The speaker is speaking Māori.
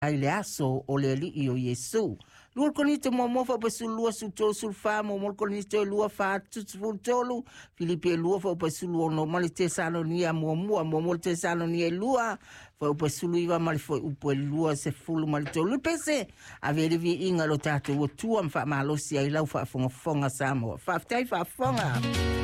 ai le aso o le li o Yesu. Lua koni te mo fa pasu lua su tolu sul fa mo koni te lua fa tu tolu Filipi lua fa pasu lua no mali te Tesalonia mo te Tesalonia lua fa pasu lua mali fo upo lua se fulu mali tolu pese avere vi inga lo tato o tua fa malosi ai lau fa fonga samo fa tai fa fonga